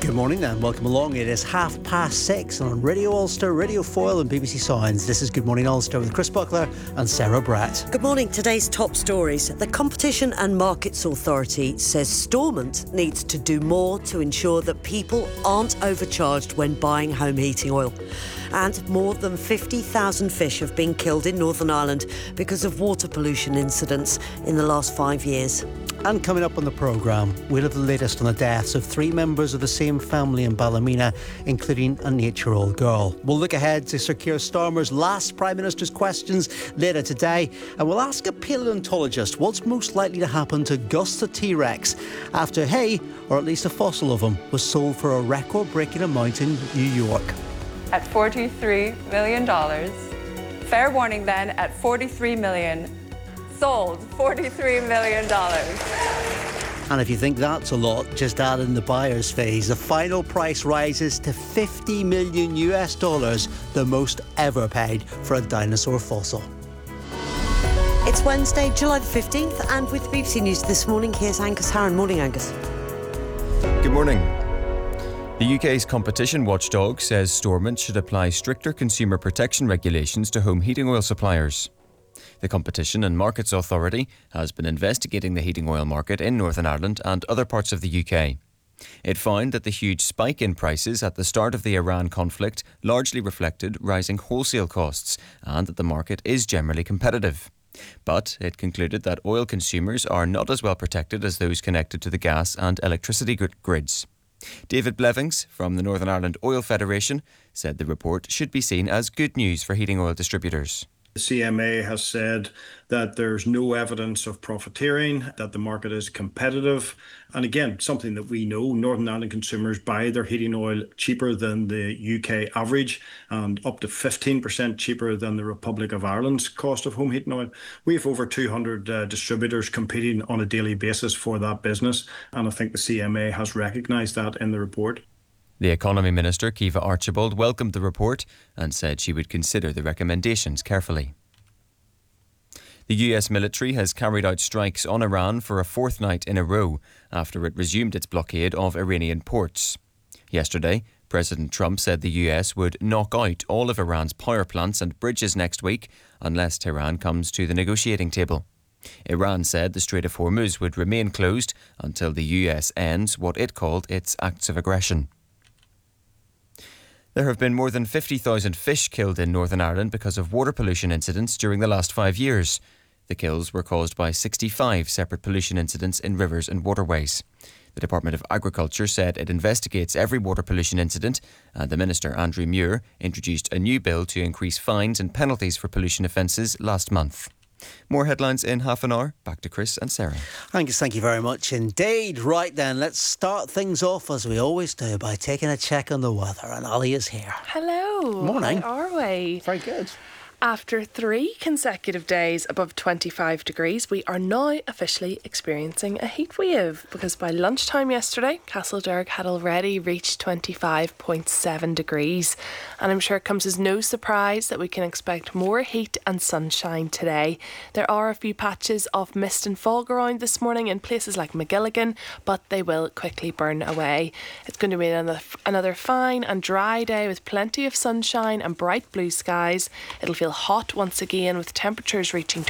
Good morning and welcome along. It is 6:30 on Radio Ulster, Radio Foyle and BBC Sounds. This is Good Morning Ulster with Chris Buckler and Sarah Bratt. Good morning. Today's top stories. The Competition and Markets Authority says Stormont needs to do more to ensure that people aren't overcharged when buying home heating oil. And more than 50,000 fish have been killed in Northern Ireland because of water pollution incidents in the last 5 years. And coming up on the programme, we'll have the latest on the deaths of 3 members of the same family in Ballymena, including a 8-year-old girl. We'll look ahead to Sir Keir Starmer's last Prime Minister's questions later today, and we'll ask a paleontologist what's most likely to happen to Gus the T-Rex after he, or at least a fossil of him, was sold for a record-breaking amount in New York. At $43 million. Fair warning then, at $43 million. Sold $43 million. And if you think that's a lot, just add in the buyer's phase. The final price rises to $50 million, the most ever paid for a dinosaur fossil. It's Wednesday, July the 15th, and with BBC News this morning, here's Angus Harron. Morning, Angus. Good morning. The UK's competition watchdog says Stormont should apply stricter consumer protection regulations to home heating oil suppliers. The Competition and Markets Authority has been investigating the heating oil market in Northern Ireland and other parts of the UK. It found that the huge spike in prices at the start of the Iran conflict largely reflected rising wholesale costs and that the market is generally competitive. But it concluded that oil consumers are not as well protected as those connected to the gas and electricity grids. David Blevings from the Northern Ireland Oil Federation said the report should be seen as good news for heating oil distributors. The CMA has said that there's no evidence of profiteering, that the market is competitive. And again, something that we know, Northern Ireland consumers buy their heating oil cheaper than the UK average and up to 15% cheaper than the Republic of Ireland's cost of home heating oil. We have over 200 distributors competing on a daily basis for that business. And I think the CMA has recognised that in the report. The Economy Minister, Kiva Archibald, welcomed the report and said she would consider the recommendations carefully. The US military has carried out strikes on Iran for a 4th night in a row after it resumed its blockade of Iranian ports. Yesterday, President Trump said the US would knock out all of Iran's power plants and bridges next week unless Tehran comes to the negotiating table. Iran said the Strait of Hormuz would remain closed until the US ends what it called its acts of aggression. There have been more than 50,000 fish killed in Northern Ireland because of water pollution incidents during the last 5 years. The kills were caused by 65 separate pollution incidents in rivers and waterways. The Department of Agriculture said it investigates every water pollution incident, and the Minister, Andrew Muir, introduced a new bill to increase fines and penalties for pollution offences last month. More headlines in half an hour. Back to Chris and Sarah. Angus, thank you very much indeed. Right then, let's start things off as we always do by taking a check on the weather. And Ollie is here. Hello. Morning. How are we? Very good. After 3 consecutive days above 25 degrees, we are now officially experiencing a heat wave because by lunchtime yesterday, Castlederg had already reached 25.7 degrees. And I'm sure it comes as no surprise that we can expect more heat and sunshine today. There are a few patches of mist and fog around this morning in places like Magilligan, but they will quickly burn away. It's going to be another fine and dry day with plenty of sunshine and bright blue skies. It'll feel hot once again with temperatures reaching